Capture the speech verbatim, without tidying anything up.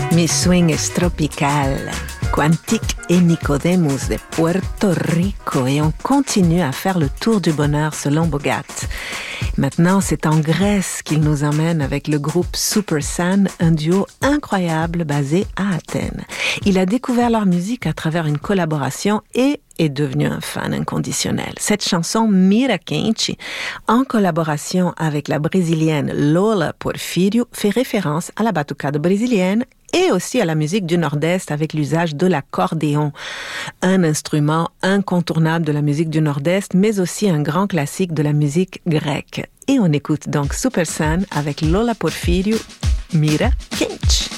Mi swing es tropical. Quantic et Nicodemus de Puerto Rico et on continue à faire le tour du bonheur selon Bogat. Maintenant, c'est en Grèce qu'il nous emmène avec le groupe Supersan, un duo incroyable basé à Athènes. Il a découvert leur musique à travers une collaboration et est devenu un fan inconditionnel. Cette chanson Mira Quente, en collaboration avec la brésilienne Lola Porfírio, fait référence à la batucada brésilienne et aussi à la musique du Nord-Est avec l'usage de l'accordéon, un instrument incontournable de la musique du Nord-Est, mais aussi un grand classique de la musique grecque. Et on écoute donc Supersan avec Lola Porfírio, Mira Quente.